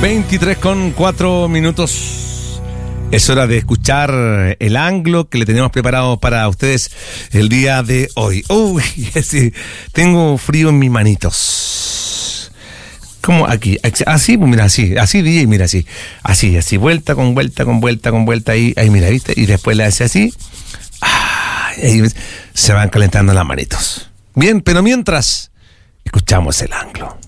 23:04. Es hora de escuchar el anglo que le tenemos preparado para ustedes el día de hoy. Uy, sí, tengo frío en mis manitos. ¿Cómo aquí? Así, pues mira, así, DJ, mira, así, vuelta con vuelta, ahí mira, ¿viste? Y después le hace así, ahí se van calentando las manitos. Bien, pero mientras, escuchamos el anglo.